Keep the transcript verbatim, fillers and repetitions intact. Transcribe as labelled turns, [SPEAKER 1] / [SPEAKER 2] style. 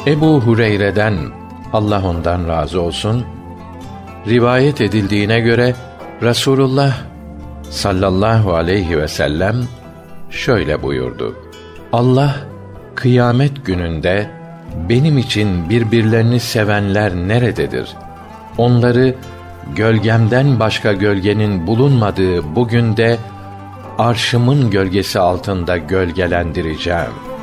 [SPEAKER 1] Ebu Hureyre'den, Allah ondan razı olsun, rivayet edildiğine göre Resulullah sallallahu aleyhi ve sellem şöyle buyurdu: Allah kıyamet gününde benim için birbirlerini sevenler nerededir? Onları gölgemden başka gölgenin bulunmadığı bugün de arşımın gölgesi altında gölgelendireceğim.